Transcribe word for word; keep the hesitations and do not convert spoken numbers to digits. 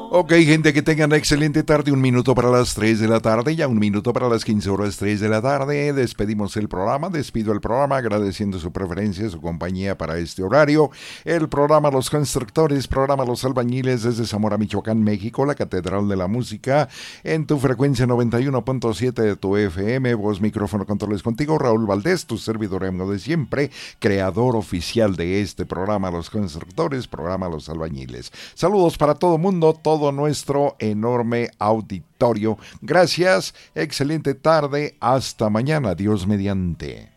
Ok, gente, que tengan una excelente tarde. Un minuto para las tres de la tarde, ya un minuto para las quince horas tres de la tarde. Despedimos el programa, despido el programa agradeciendo su preferencia, su compañía para este horario. El programa Los Constructores, programa Los Albañiles desde Zamora, Michoacán, México, la Catedral de la Música, en tu frecuencia noventa y uno punto siete de tu F M. Voz, micrófono, controles contigo, Raúl Valdés, tu servidor amigo de siempre, creador oficial de este programa Los Constructores, programa Los Albañiles. Saludos para todo mundo, todo nuestro enorme auditorio. Gracias, excelente tarde, hasta mañana, Dios mediante.